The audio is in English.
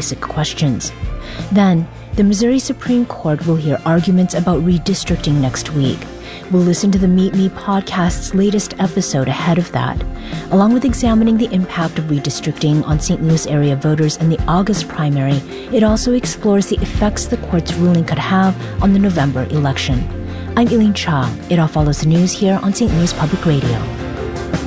basic questions. Then, the Missouri Supreme Court will hear arguments about redistricting next week. We'll listen to the Meet Me podcast's latest episode ahead of that, along with examining the impact of redistricting on St. Louis area voters in the August primary. It also explores the effects the court's ruling could have on the November election. I'm Eileen Cha. It all follows the news here on St. Louis Public Radio.